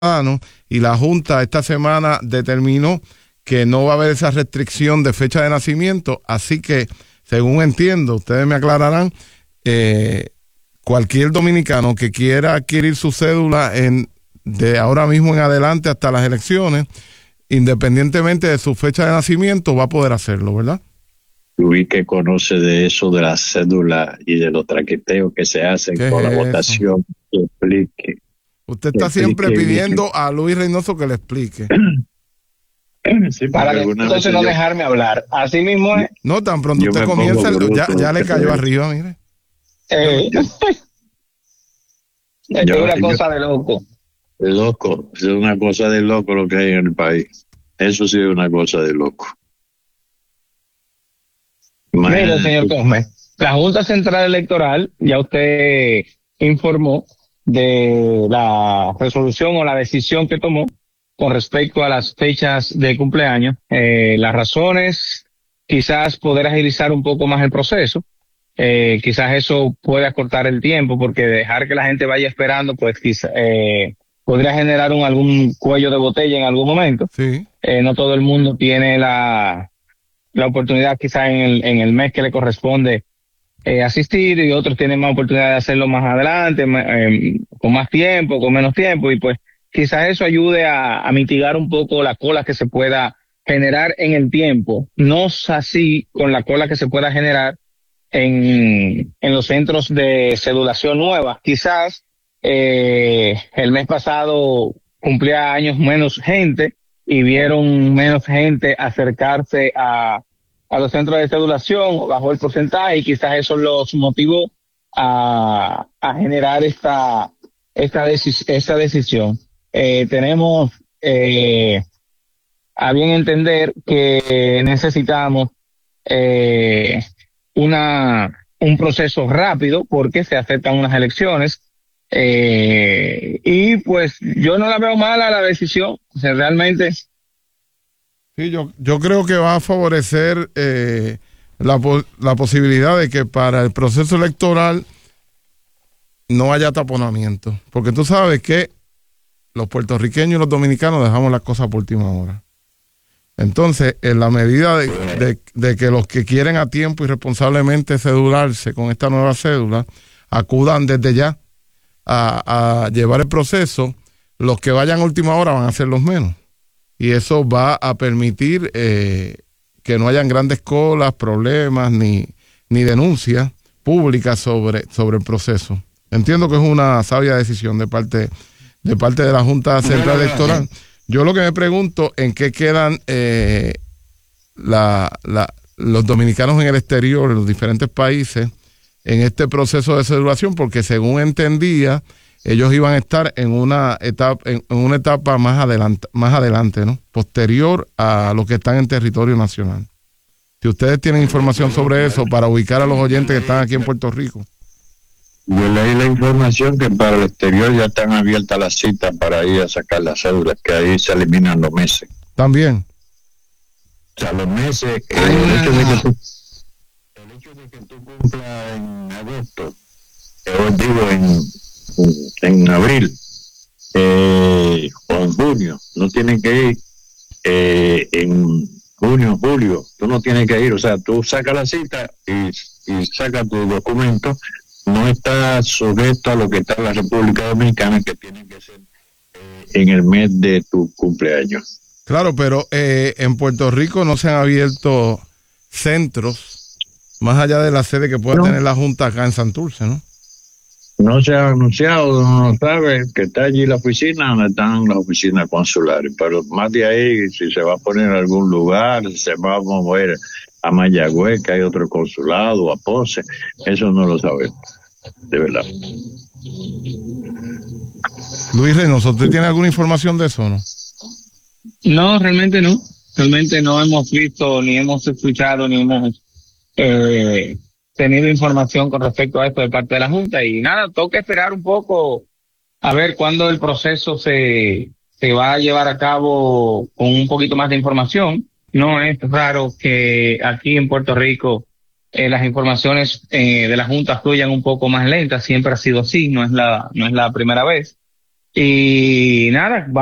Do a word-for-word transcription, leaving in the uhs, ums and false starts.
ciudadanos, y la Junta esta semana determinó que no va a haber esa restricción de fecha de nacimiento, así que, según entiendo, ustedes me aclararán, eh, cualquier dominicano que quiera adquirir su cédula en, de ahora mismo en adelante hasta las elecciones, independientemente de su fecha de nacimiento, va a poder hacerlo, ¿verdad? Luis, que conoce de eso de la cédula y de los traqueteos que se hacen con la eso? votación, que explique. Usted está siempre explique, pidiendo que... a Luis Reynoso que le explique. Sí, para que entonces no yo... dejarme hablar. Así mismo es. No, tan pronto usted comienza, el, ya, ya le cayó arriba, mire. Eh, yo, es yo, una cosa yo, de loco. De loco, es una cosa de loco lo que hay en el país. Eso sí es una cosa de loco. Mire, señor Cosme, la Junta Central Electoral, ya usted informó de la resolución o la decisión que tomó con respecto a las fechas de cumpleaños. Eh, las razones, quizás poder agilizar un poco más el proceso. Eh, quizás eso puede acortar el tiempo, porque dejar que la gente vaya esperando, pues quizás eh, podría generar un algún cuello de botella en algún momento. Sí. Eh, no todo el mundo tiene la la oportunidad quizás en el en el mes que le corresponde eh, asistir, y otros tienen más oportunidad de hacerlo más adelante, eh, con más tiempo, con menos tiempo, y pues quizás eso ayude a, a mitigar un poco la cola que se pueda generar en el tiempo. No es así con la cola que se pueda generar en, en los centros de cedulación nueva. Quizás eh, el mes pasado cumplía años menos gente y vieron menos gente acercarse a, a los centros de cedulación, bajó el porcentaje, y quizás eso los motivó a, a generar esta, esta, decis, esta decisión. Eh, tenemos eh, a bien entender que necesitamos eh, una un proceso rápido, porque se acercan unas elecciones, eh, y pues yo no la veo mala la decisión, o sea, realmente. Sí, yo, yo creo que va a favorecer eh, la, la posibilidad de que para el proceso electoral no haya taponamiento, porque tú sabes que los puertorriqueños y los dominicanos dejamos las cosas por última hora. Entonces, en la medida de, de, de que los que quieren a tiempo y responsablemente cedularse con esta nueva cédula acudan desde ya a, a llevar el proceso, los que vayan a última hora van a ser los menos. Y eso va a permitir eh, que no hayan grandes colas, problemas ni, ni denuncias públicas sobre, sobre el proceso. Entiendo que es una sabia decisión de parte, de parte de la Junta Central Electoral. Yo lo que me pregunto, ¿en qué quedan eh, la, la, los dominicanos en el exterior, en los diferentes países, en este proceso de cedulación? Porque según entendía, ellos iban a estar en una etapa, en, en una etapa más adelante, más adelante, ¿no? Posterior a los que están en territorio nacional. Si ustedes tienen información sobre eso para ubicar a los oyentes que están aquí en Puerto Rico. Yo leí la información que para el exterior ya están abiertas las citas para ir a sacar las cédulas, que ahí se eliminan los meses. También. O sea, los meses, eh, el, hecho de que tú, el hecho de que tú cumplas en agosto, eh, os digo en, en abril eh, o en junio, no tienen que ir eh, en junio, julio, tú no tienes que ir, o sea, tú sacas la cita y, y sacas tu documento. No está sujeto a lo que está en la República Dominicana, que tiene que ser eh, en el mes de tu cumpleaños. Claro, pero eh, en Puerto Rico no se han abierto centros más allá de la sede que pueda no. tener la Junta acá en Santurce, ¿no? No se ha anunciado, no sabe que está allí la oficina donde están las oficinas consulares, pero más de ahí, si se va a poner en algún lugar, si se va a mover a Mayagüez, que hay otro consulado, a Ponce, eso no lo sabemos, de verdad. Luis Reynoso, ¿usted tiene alguna información de eso o no? No, realmente no, realmente no hemos visto, ni hemos escuchado, ni hemos eh, tenido información con respecto a esto de parte de la Junta, y nada, toca esperar un poco a ver cuándo el proceso se, se va a llevar a cabo con un poquito más de información. No es raro que aquí en Puerto Rico eh, las informaciones eh, de la Junta fluyan un poco más lentas, siempre ha sido así, no es la no es la primera vez. Y nada,